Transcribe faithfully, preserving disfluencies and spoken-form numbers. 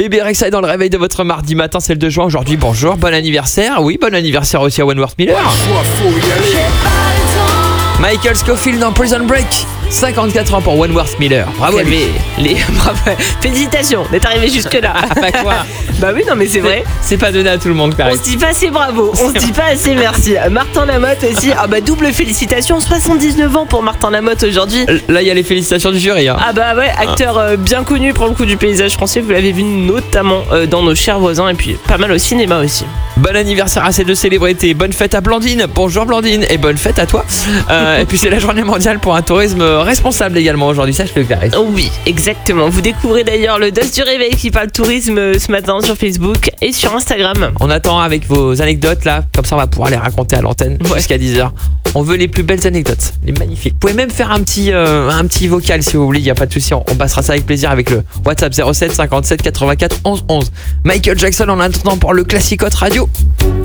Bébé Rexha est dans le réveil de votre mardi matin, c'est le deux juin aujourd'hui. Bonjour, bon anniversaire. Oui, bon anniversaire aussi à Wentworth Miller. Michael Scofield dans Prison Break. cinquante-quatre ans pour Wentworth Miller. Bravo à lui. Les... Bravo. Félicitations d'être arrivé jusque-là. Ah bah quoi. Bah oui, non mais c'est vrai. C'est pas donné à tout le monde, On Clarisse. se dit pas assez bravo, on se dit pas assez merci. Martin Lamotte aussi, ah bah double félicitations, soixante-dix-neuf ans pour Martin Lamotte aujourd'hui. Là, il y a les félicitations du jury. Hein. Ah bah ouais, acteur euh, bien connu pour le coup du paysage français, vous l'avez vu notamment euh, dans Nos chers voisins et puis pas mal au cinéma aussi. Bon anniversaire à ces deux célébrités. Bonne fête à Blandine. Bonjour Blandine et bonne fête à toi. Euh, et puis c'est la journée mondiale pour un tourisme responsable également aujourd'hui. Ça, je le verrai. Oh oui, exactement. Vous découvrez d'ailleurs le Dos du réveil qui parle tourisme euh, ce matin sur Facebook et sur Instagram. On attend avec vos anecdotes là. Comme ça, on va pouvoir les raconter à l'antenne Ouais. jusqu'à dix heures. On veut les plus belles anecdotes, les magnifiques. Vous pouvez même faire un petit, euh, un petit vocal si vous voulez. Il n'y a pas de souci. On, on passera ça avec plaisir avec le WhatsApp zéro sept cinquante-sept quatre-vingt-quatre onze onze. Michael Jackson en attendant pour le Classicote Radio.